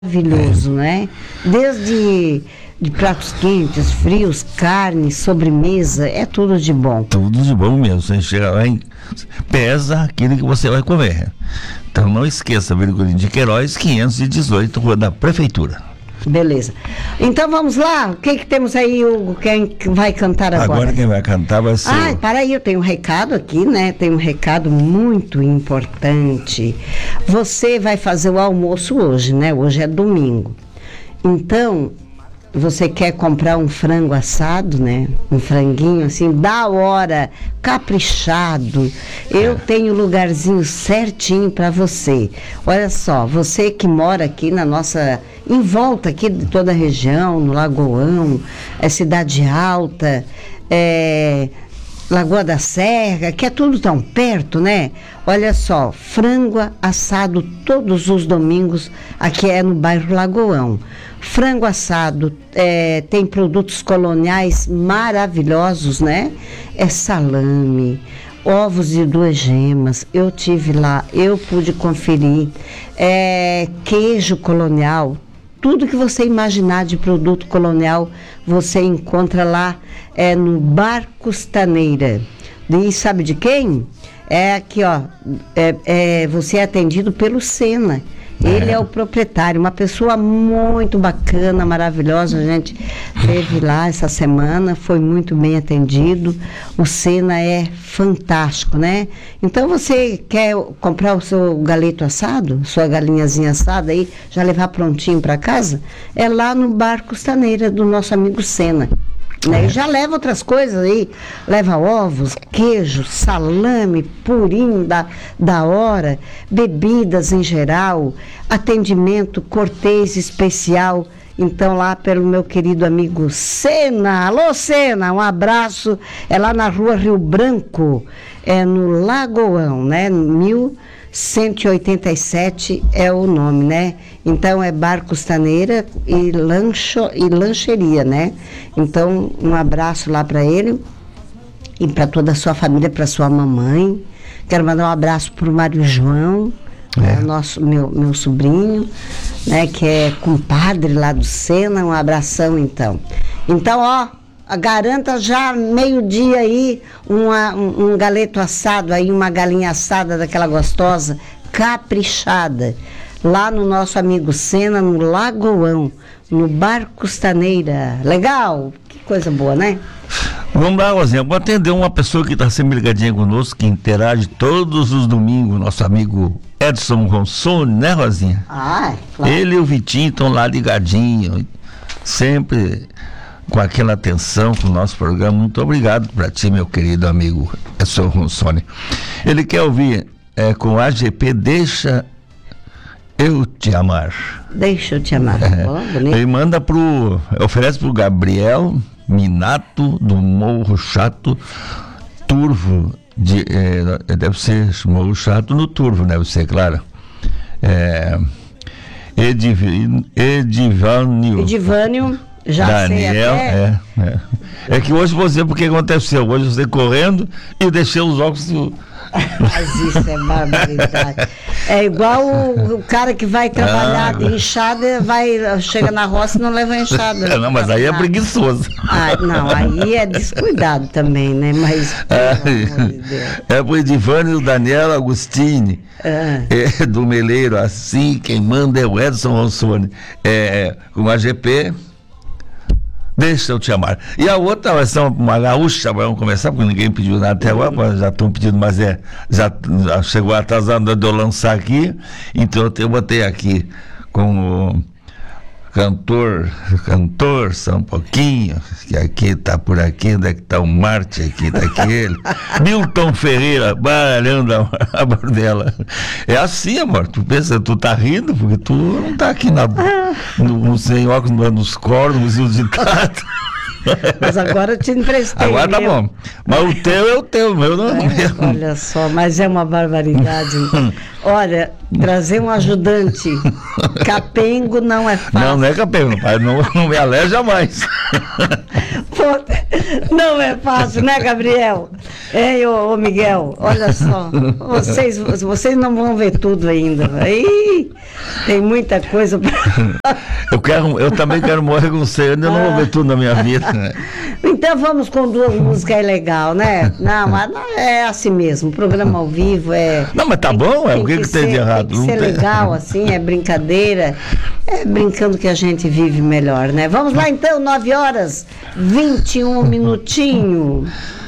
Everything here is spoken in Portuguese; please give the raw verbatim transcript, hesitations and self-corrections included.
maravilhoso, né? Desde de pratos quentes, frios, carne, sobremesa, é tudo de bom. Tudo de bom mesmo. Você chega lá e pesa aquilo que você vai comer. Então não esqueça, Virgulino de Queiroz, quinhentos e dezoito, Rua da Prefeitura. Beleza. Então vamos lá. O que que temos aí, Hugo? Quem vai cantar agora? Agora quem vai cantar vai ser... Ah, para aí, eu tenho um recado aqui, né? Tem um recado muito importante. Você vai fazer o almoço hoje, né? Hoje é domingo. Então, você quer comprar um frango assado, né? Um franguinho assim, da hora, caprichado. Eu tenho lugarzinho certinho para você. Olha só, você que mora aqui na nossa... em volta aqui de toda a região, no Lagoão, é Cidade Alta, é, Lagoa da Serra, que é tudo tão perto, né? Olha só, frango assado todos os domingos, aqui é no bairro Lagoão. Frango assado, é, tem produtos coloniais maravilhosos, né? É salame, ovos de duas gemas, eu tive lá, eu pude conferir, é, queijo colonial, tudo que você imaginar de produto colonial, você encontra lá é, no Bar Costaneira. E sabe de quem? É aqui, ó, é, é, você é atendido pelo Sena. Ele é. é o proprietário, uma pessoa muito bacana, maravilhosa. A gente esteve lá essa semana, foi muito bem atendido. O Sena é fantástico, né? Então você quer comprar o seu galeto assado, sua galinhazinha assada aí, já levar prontinho para casa? É lá no Bar Costaneira do nosso amigo Sena. Né? É. Já leva outras coisas aí, leva ovos, queijo, salame, purim da, da hora, bebidas em geral, atendimento cortês especial. Então lá pelo meu querido amigo Sena. Alô Sena, um abraço. É lá na rua Rio Branco, é no Lagoão, né? mil cento e oitenta e sete é o nome, né? Então é Bar Costaneira e, lancho, e lancheria, né? Então um abraço lá para ele e para toda a sua família, para sua mamãe. Quero mandar um abraço para o Mário João, é. Né? Nosso, meu, meu sobrinho, né? Que é compadre lá do Sena. Um abração então. Então, ó, garanta já meio-dia aí uma, um, um galeto assado aí, uma galinha assada daquela gostosa, caprichada, lá no nosso amigo Sena, no Lagoão, no Bar Costaneira. Legal? Que coisa boa, né? Vamos lá, Rosinha, vou atender uma pessoa que está sempre ligadinha conosco, que interage todos os domingos, nosso amigo Edson Ronsoni, né, Rosinha? Ah, claro. Ele e o Vitinho estão lá ligadinhos, sempre com aquela atenção com o nosso programa. Muito obrigado para ti, meu querido amigo Edson Ronsoni. Ele quer ouvir é, com A G P, Deixa Eu Te Amar. Deixa Eu Te Amar. É, oh, ele manda pro, oferece pro Gabriel Minato, do Morro Chato, Turvo, de, é, deve ser Morro Chato no Turvo, deve ser, claro. É, Ediv, Edivânio. Edivânio. Já Daniel, sei até... é, é. É que hoje você, porque aconteceu? Hoje você correndo e deixei os óculos do... Mas isso é barbaridade. É igual o, o cara que vai trabalhar ah, de enxada, vai, chega na roça e não leva enxada. É, não, mas aí é preguiçoso. Ah, não, aí é descuidado também, né? Mas, pelo amor de Deus. É pro Edivânio Daniel Agostini, ah. é, do Meleiro, assim, quem manda é o Edson Ronsoni. É, com a G P... Deixa Eu Te Amar. E a outra vai ser uma gaúcha, vamos começar, porque ninguém pediu nada até agora, já estão pedindo, mas é, já, já chegou atrasado de eu lançar aqui, então eu botei aqui com o cantor, cantor, só um pouquinho, que aqui tá por aqui, onde é que tá o Marte, aqui tá aquele, Milton Ferreira, baralhando a, a bordela. É assim, amor, tu pensa, tu tá rindo, porque tu não tá aqui na, no, no, sem óculos, nos cornos e os ditados. Mas agora eu te emprestei. Agora tá bom. Mas o teu é o teu, o meu não é o meu. Olha só, mas é uma barbaridade. Olha, trazer um ajudante capengo não é fácil. Não, não é capengo, pai. Não, não me aleja mais. Pô, não é fácil, né, Gabriel? Ei, ô, ô Miguel, olha só, vocês, vocês não vão ver tudo ainda. Aí tem muita coisa pra... Eu, quero, eu também quero morrer com você, eu não ah. vou ver tudo na minha vida. Né? Então vamos com duas músicas, é legal, né? Não, mas não é assim mesmo, o programa ao vivo é... Não, mas tá tem, bom, é o que, que, que tem de errado? Tem que ser tem... legal, assim, é brincadeira, é brincando que a gente vive melhor, né? Vamos lá então, nove horas, vinte e um minutinhos.